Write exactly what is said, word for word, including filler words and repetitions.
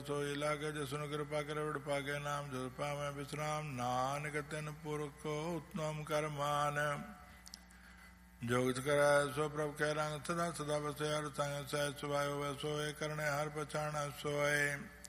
सोई लागे जसुन कृपा करे विड़ पागे नाम जस पावे विश्राम नानक तिन पुरख उत्तम करमान जोगित करे सो प्रभ कह रंग सदा सदा बसे हर संग सह सुभायो वै सोए करने हर पछाण सोए